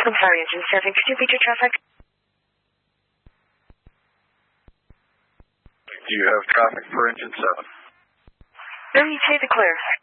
I'm sorry, Engine 7. Could you beat your traffic? Do you have traffic for Engine 7? No, you say the clear.